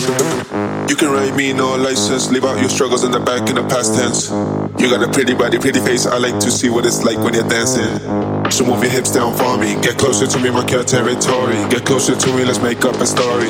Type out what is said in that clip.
You can write me no license, leave out your struggles in the back in the past tense. You got a pretty body, pretty face, I like to see what it's like when you're dancing. So move your hips down for me, get closer to me, mark your territory. Get closer to me, let's make up a story.